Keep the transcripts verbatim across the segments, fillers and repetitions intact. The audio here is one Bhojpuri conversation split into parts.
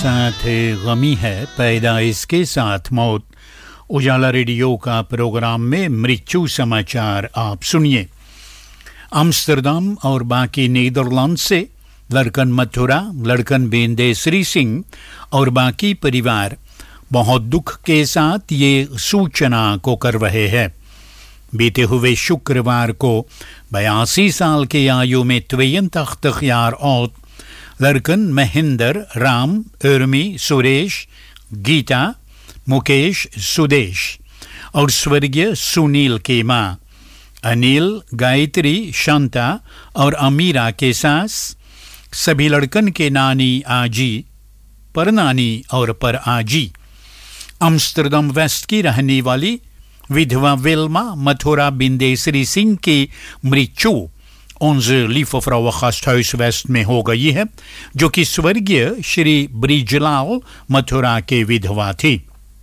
साथ गमी है पैदा इसके साथ मौत। उजाला रेडियो का प्रोग्राम में मृत्यु समाचार आप सुनिए। आम्स्टरडम और बाकी नीदरलैंड से लड़कन मथुरा, लड़कन बेंदेसरी सिंह और बाकी परिवार बहुत दुख के साथ ये सूचना को कर रहे हैं। बीते हुए शुक्रवार को बयासी साल की आयु में त्वेयन तख्तयार और लड़कन महेंद्र, राम, उर्मी, सुरेश, गीता, मुकेश, सुदेश और स्वर्गीय सुनील की मां अनिल, गायत्री, शांता और अमीरा के सास सभी लड़कन के नानी, आजी, परनानी और पर आजी आम्स्टरडम वेस्ट की रहने वाली विधवा विल्मा मथुरा बिंदेसरी सिंह की मृत्यु onze lieve vrouwen gasthuis West में हो गई है, जो कि स्वर्गीय श्री ब्रिजलाल मथुरा के विधवा थी।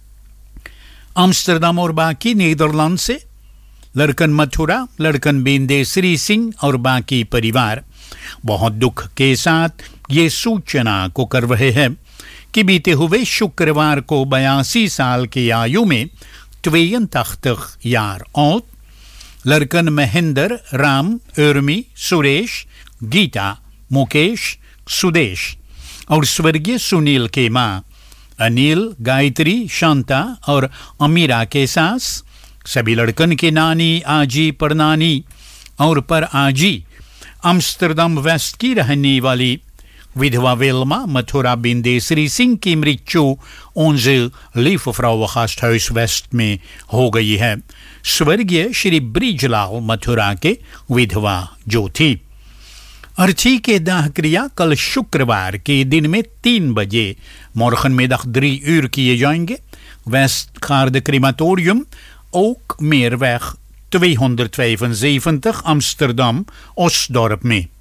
आम्स्टरडम और बाकी नीदरलैंड से लड़कन मथुरा, लड़कन बिंदेसरी सिंह और बाकी परिवार बहुत दुख के साथ ये सूचना को कर रहे हैं कि बीते हुए शुक्रवार को बयासी साल की आयु में त्वेयन तख्तयार और लड़कन महेंद्र, राम, उर्मी, सुरेश, गीता, मुकेश, सुदेश और स्वर्गीय सुनील के मां अनिल, गायत्री, शांता और अमीरा के सास सभी लड़कन के नानी, आजी, परनानी और पर आजी आम्स्टरडम वेस्ट की रहने वाली विधवा विल्मा मथुरा बिंदेसरी सिंह की मृत्यु onze lieve vrouwen gasthuis waste में हो गई है। स्वर्गीय श्री ब्रिजलाल मथुरा के विधवा जो थी। अर्थी के दाह क्रिया कल शुक्रवार के दिन में तीन बजे morgen middag drie uur किए जाएंगे। Waste guard क्रिमाtorium ook Meerweg tweehonderdvijfenzeventig Amsterdam Osdorp में।